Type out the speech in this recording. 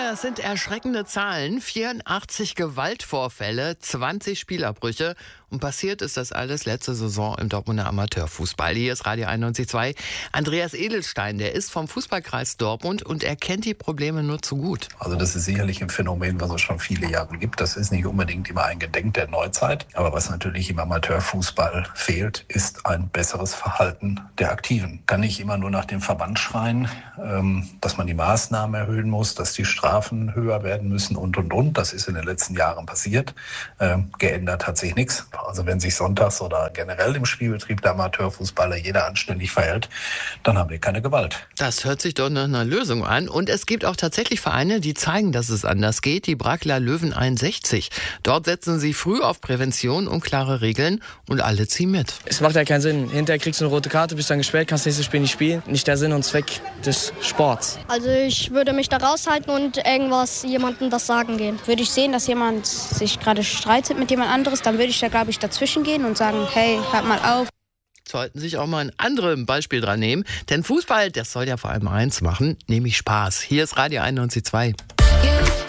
Das sind erschreckende Zahlen. 84 Gewaltvorfälle, 20 Spielabbrüche. Und passiert ist das alles letzte Saison im Dortmunder Amateurfußball. Hier ist Radio 91.2. Andreas Edelstein, der ist vom Fußballkreis Dortmund und er kennt die Probleme nur zu gut. Also das ist sicherlich ein Phänomen, was es schon viele Jahre gibt. Das ist nicht unbedingt immer ein Gedenk der Neuzeit. Aber was natürlich im Amateurfußball fehlt, ist ein besseres Verhalten der Aktiven. Kann nicht immer nur nach dem Verband schreien, dass man die Maßnahmen erhöhen muss, dass die Strafen höher werden müssen und. Das ist in den letzten Jahren passiert. Geändert hat sich nichts. Also wenn sich sonntags oder generell im Spielbetrieb der Amateurfußballer jeder anständig verhält, dann haben wir keine Gewalt. Das hört sich doch nach einer Lösung an. Und es gibt auch tatsächlich Vereine, die zeigen, dass es anders geht. Die Brackler Löwen 61. Dort setzen sie früh auf Prävention und klare Regeln und alle ziehen mit. Es macht ja keinen Sinn. Hinterher kriegst du eine rote Karte, bist dann gesperrt, kannst nächstes Spiel nicht spielen. Nicht der Sinn und Zweck des Sports. Also ich würde mich da raushalten und jemandem das sagen gehen. Würde ich sehen, dass jemand sich gerade streitet mit jemand anderes, dann würde ich da, glaube ich, dazwischen gehen und sagen, hey, hört mal auf. Sollten sich auch mal ein anderes Beispiel dran nehmen. Denn Fußball, das soll ja vor allem eins machen, nämlich Spaß. Hier ist Radio 91.2.